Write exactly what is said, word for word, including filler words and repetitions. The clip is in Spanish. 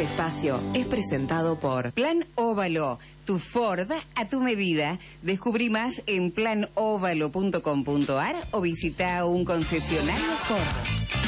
Este espacio es presentado por Plan Óvalo, tu Ford a tu medida. Descubrí más en plan óvalo punto com punto ar o visita un concesionario Ford.